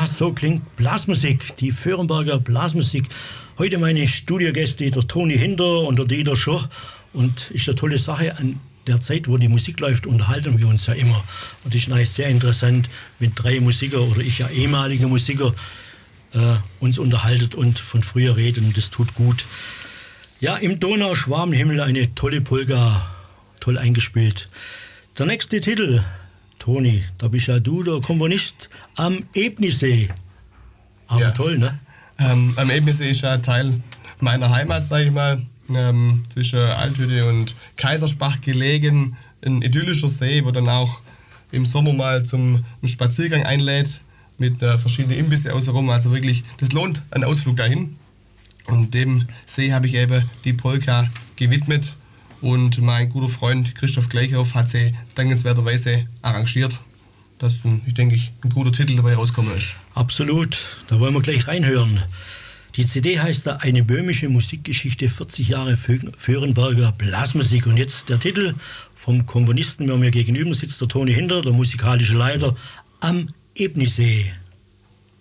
Ja, so klingt Blasmusik, die Vöhrenberger Blasmusik. Heute meine Studiogäste, der Toni Hinter und der Dieter Schoch. Und ist eine tolle Sache, an der Zeit, wo die Musik läuft, unterhalten wir uns ja immer. Und das ist eigentlich sehr interessant, wenn drei Musiker oder ich ja ehemalige Musiker uns unterhalten und von früher reden. Und das tut gut. Ja, im Donauschwabenhimmel eine tolle Polka, toll eingespielt. Der nächste Titel, Toni, da bist ja du der Komponist am Ebnisee. Aber ja. Toll, ne? Am Ebnisee ist ja Teil meiner Heimat, sage ich mal, zwischen Althütte und Kaiserspach gelegen. Ein idyllischer See, wo dann auch im Sommer mal zum Spaziergang einlädt mit verschiedenen Imbisse außenrum. Also wirklich, das lohnt einen Ausflug dahin. Und dem See habe ich eben die Polka gewidmet. Und mein guter Freund Christoph Gleichhoff hat sie dankenswerterweise arrangiert, dass, ich denke, ein guter Titel dabei rausgekommen ist. Absolut, da wollen wir gleich reinhören. Die CD heißt da Eine böhmische Musikgeschichte, 40 Jahre Vöhrenberger Blasmusik. Und jetzt der Titel vom Komponisten, der mir gegenüber sitzt, der Toni Hinter, der musikalische Leiter am Ebnisee.